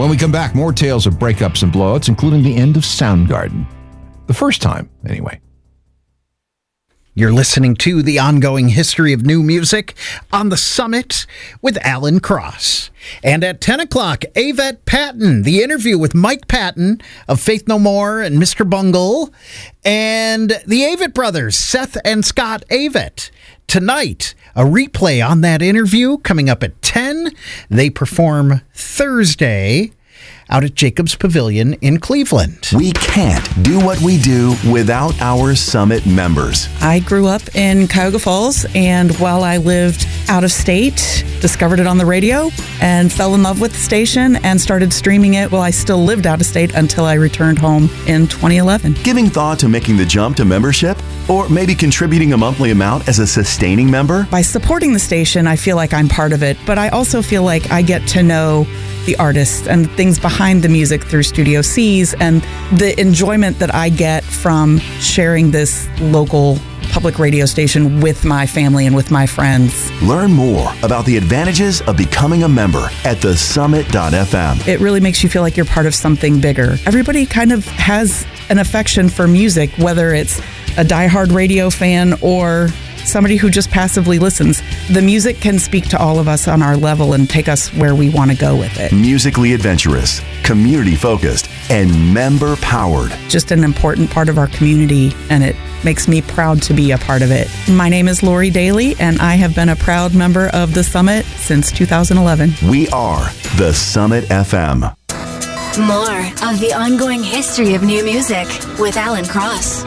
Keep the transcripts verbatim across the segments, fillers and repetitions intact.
When we come back, more tales of breakups and blowouts, including the end of Soundgarden. The first time, anyway. You're listening to The Ongoing History of New Music on The Summit with Alan Cross. And at ten o'clock, Avett Patton, the interview with Mike Patton of Faith No More and Mister Bungle, and the Avett brothers, Seth and Scott Avett. Tonight, a replay on that interview coming up at ten. They perform Thursday out at Jacobs Pavilion in Cleveland. We can't do what we do without our Summit members. I grew up in Cuyahoga Falls, and while I lived out of state, discovered it on the radio and fell in love with the station and started streaming it while I still lived out of state until I returned home in twenty eleven. Giving thought to making the jump to membership? Or maybe contributing a monthly amount as a sustaining member? By supporting the station, I feel like I'm part of it, but I also feel like I get to know the artists and things behind the music through Studio C's, and the enjoyment that I get from sharing this local public radio station with my family and with my friends. Learn more about the advantages of becoming a member at the summit dot f m. It really makes you feel like you're part of something bigger. Everybody kind of has an affection for music, whether it's a diehard radio fan or somebody who just passively listens. The music can speak to all of us on our level and take us where we want to go with it. Musically adventurous, community-focused, and member-powered. Just an important part of our community, and it makes me proud to be a part of it. My name is Lori Daly, and I have been a proud member of the Summit since two thousand eleven. We are the Summit F M. More of the ongoing history of new music with Alan Cross.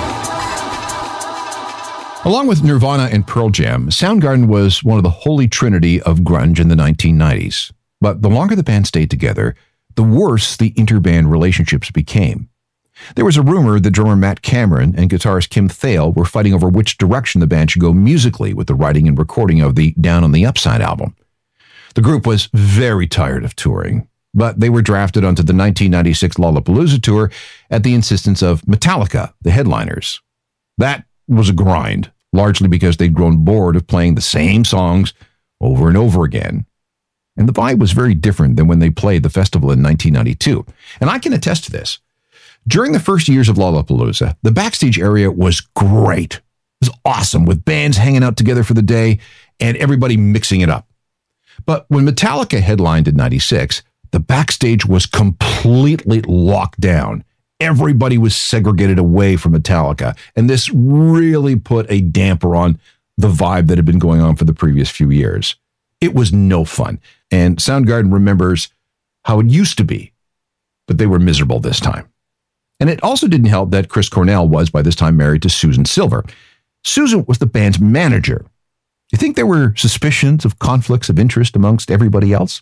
Along with Nirvana and Pearl Jam, Soundgarden was one of the holy trinity of grunge in the nineteen nineties. But the longer the band stayed together, the worse the interband relationships became. There was a rumor that drummer Matt Cameron and guitarist Kim Thayil were fighting over which direction the band should go musically with the writing and recording of the Down on the Upside album. The group was very tired of touring, but they were drafted onto the nineteen ninety-six Lollapalooza tour at the insistence of Metallica, the headliners. That was a grind, largely because they'd grown bored of playing the same songs over and over again. And the vibe was very different than when they played the festival in nineteen ninety-two. And I can attest to this. During the first years of Lollapalooza, the backstage area was great. It was awesome, with bands hanging out together for the day and everybody mixing it up. But when Metallica headlined in ninety-six, the backstage was completely locked down. Everybody was segregated away from Metallica, and this really put a damper on the vibe that had been going on for the previous few years. It was no fun, and Soundgarden remembers how it used to be, but they were miserable this time. And it also didn't help that Chris Cornell was by this time married to Susan Silver. Susan was the band's manager. You think there were suspicions of conflicts of interest amongst everybody else?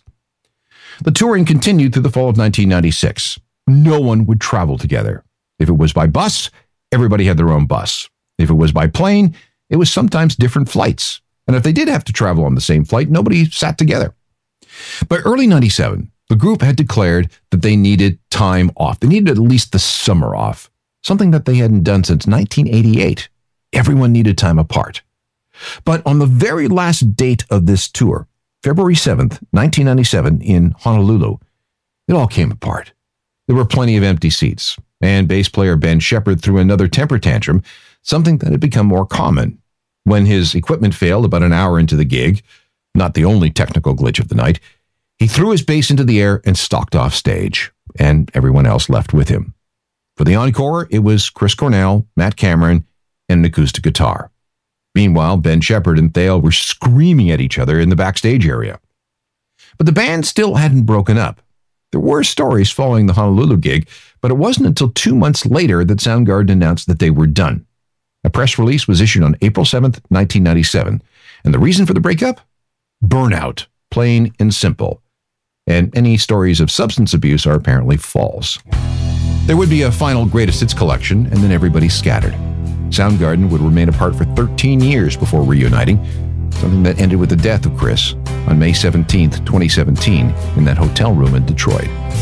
The touring continued through the fall of nineteen ninety-six. No one would travel together. If it was by bus, everybody had their own bus. If it was by plane, it was sometimes different flights. And if they did have to travel on the same flight, nobody sat together. By early ninety-seven, the group had declared that they needed time off. They needed at least the summer off, something that they hadn't done since nineteen eighty-eight. Everyone needed time apart. But on the very last date of this tour, February seventh, nineteen ninety-seven, in Honolulu, it all came apart. There were plenty of empty seats, and bass player Ben Shepherd threw another temper tantrum, something that had become more common. When his equipment failed about an hour into the gig, not the only technical glitch of the night, he threw his bass into the air and stalked off stage, and everyone else left with him. For the encore, it was Chris Cornell, Matt Cameron, and an acoustic guitar. Meanwhile, Ben Shepherd and Thayil were screaming at each other in the backstage area. But the band still hadn't broken up. There were stories following the Honolulu gig, but it wasn't until two months later that Soundgarden announced that they were done. A press release was issued on April seventh, nineteen ninety-seven. And the reason for the breakup? Burnout, plain and simple. And any stories of substance abuse are apparently false. There would be a final greatest hits collection, and then everybody scattered. Soundgarden would remain apart for thirteen years before reuniting, something that ended with the death of Chris on May seventeenth, twenty seventeen, in that hotel room in Detroit.